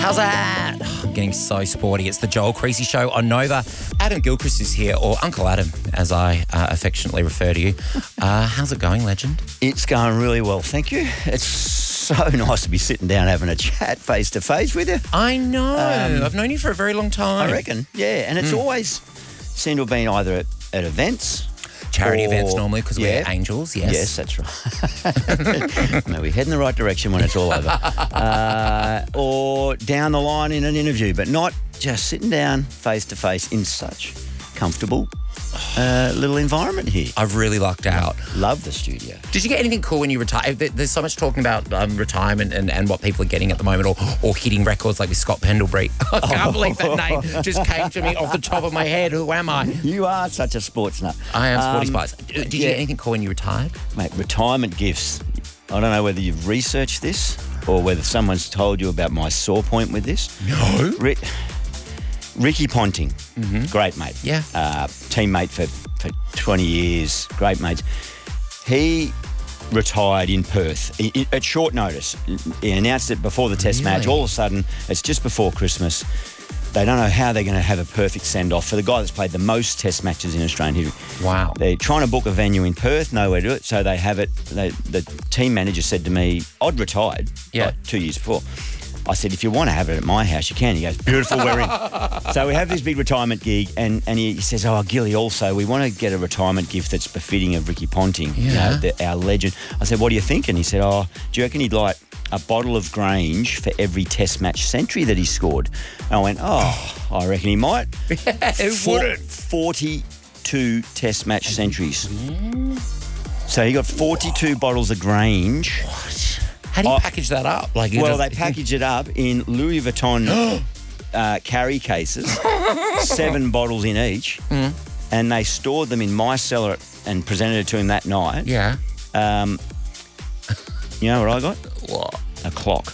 How's that? I'm getting so sporty. It's the Joel Creasy Show on Nova. Adam Gilchrist is here, or Uncle Adam, as I affectionately refer to you. How's it going, legend? It's going really well, thank you. It's so nice to be sitting down having a chat face-to-face with you. I know. I've known you for a very long time. I reckon, yeah. And it's always seemed to have been either at events. Charity events normally, because we're angels, yes. Yes, that's right. No, we head in the right direction when it's all over. Or down the line in an interview, but not just sitting down face-to-face in such comfortable little environment here. I've really lucked out. Love the studio. Did you get anything cool when you retired? There's so much talking about retirement and what people are getting at the moment, or hitting records like with Scott Pendlebury. I can't believe that name just came to me off the top of my head. Who am I? You are such a sports nut. I am Sporty Spice. Did you get anything cool when you retired? Mate, retirement gifts. I don't know whether you've researched this or whether someone's told you about my sore point with this. No. Ricky Ponting, great mate. Yeah. Teammate for 20 years, great mates. He retired in Perth at short notice. He announced it before the test match. All of a sudden, it's just before Christmas. They don't know how they're going to have a perfect send-off for the guy that's played the most test matches in Australian history. Wow. They're trying to book a venue in Perth, nowhere to do it, so they have it. The team manager said to me, I'd retired 2 years before. I said, if you want to have it at my house, you can. He goes, beautiful, we're in. So we have this big retirement gig, and he says, Gilly, also, we want to get a retirement gift that's befitting of Ricky Ponting, our legend. I said, what do you think? And he said, do you reckon he'd like a bottle of Grange for every test match century that he scored? And I went, I reckon he might. Who wouldn't? 42 test match centuries. So he got 42 bottles of Grange. What? How do you package that up? They package it up in Louis Vuitton carry cases, 7 bottles in each, and they stored them in my cellar and presented it to him that night. Yeah. You know what I got? What? A clock.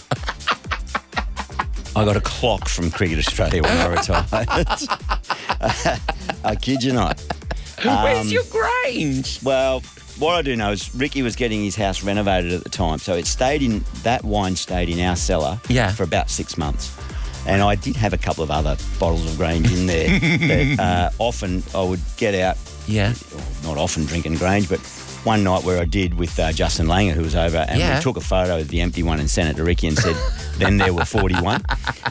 I got a clock from Cricket Australia when I retired. I kid you not. Where's your Grange? Well, what I do know is Ricky was getting his house renovated at the time, so that wine stayed in our cellar for about 6 months. And I did have a couple of other bottles of Grange in there that often I would get out. Yeah. Not often drinking Grange, but one night where I did with Justin Langer, who was over, and we took a photo of the empty one and sent it to Ricky and said, then there were 41.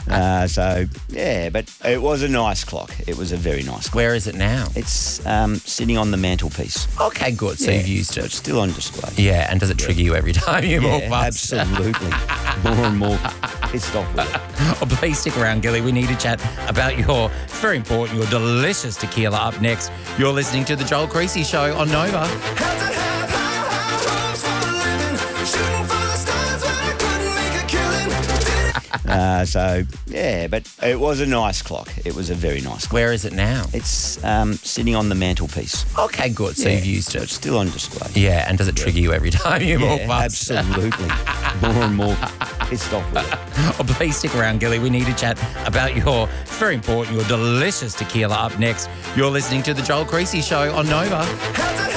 But it was a nice clock. It was a very nice clock. Where is it now? It's sitting on the mantelpiece. Okay, good. So you've used it. It's still on display. Yeah, and does it trigger you every time you walk past? Absolutely. More and more pissed off with it. Please stick around, Gilly. We need to chat about your very important, your delicious tequila up next. You're listening to The Joel Creasy Show on Nova. But it was a nice clock. It was a very nice clock. Where is it now? It's sitting on the mantelpiece. Okay, good. So you've used it. It's still on display. Yeah, and does it trigger you every time you walk past? Absolutely. More and more pissed off with it. Please stick around, Gilly. We need to chat about your very important, your delicious tequila up next. You're listening to The Joel Creasy Show on Nova.